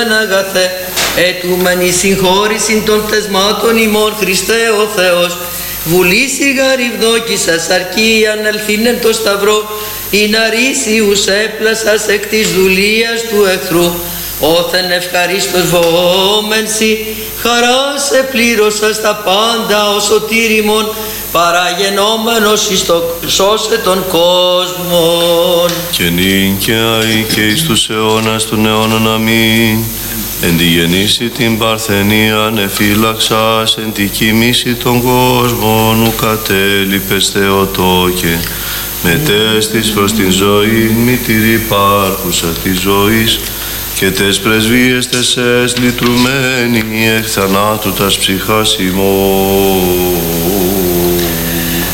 μεν αγαθέ, ετούμενη συγχώρηση των πτεσμάτων ημών Χριστέ ο Θεός, βουλήσει γαριβδόκησας αρκεί ανελθήνεν το σταυρό, η ναρίσιους έπλασας εκ της δουλείας του εχθρού, όθεν ευχαρίστως βοόμενσι, χαράς επλήρωσας τα πάντα ο σωτήριμον, παραγενόμενος εις το σώσε των κόσμων. Και νυν και αεί και εις τους αιώνας των αιώνων αμήν. Εν τη γεννήση την παρθενίαν εφύλαξας, εν τη κοιμήση των κόσμων ου κατέλειπες Θεοτόκε. Μετέστης προς την ζωή μητήρη υπάρχουσα της ζωής, και τες πρεσβείες τες λυτρουμένη εκ θανάτου τας ψυχάς ημών.